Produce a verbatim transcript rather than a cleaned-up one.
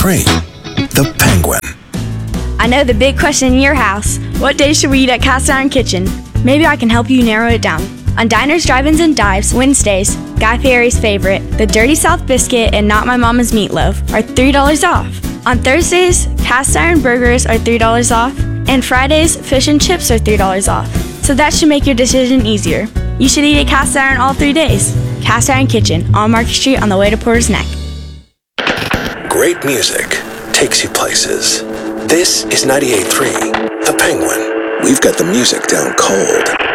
three, The Penguin. I know the big question in your house. What day should we eat at Cast Iron Kitchen? Maybe I can help you narrow it down. On Diners, Drive-Ins, and Dives, Wednesdays, Guy Fieri's favorite, the Dirty South Biscuit and Not My Mama's Meatloaf, are three dollars off. On Thursdays, Cast Iron Burgers are three dollars off. And Fridays, Fish and Chips are three dollars off. So that should make your decision easier. You should eat at Cast Iron all three days. Cast Iron Kitchen, on Market Street on the way to Porter's Neck. Great music takes you places. This is ninety-eight point three, The Penguin. We've got the music down cold.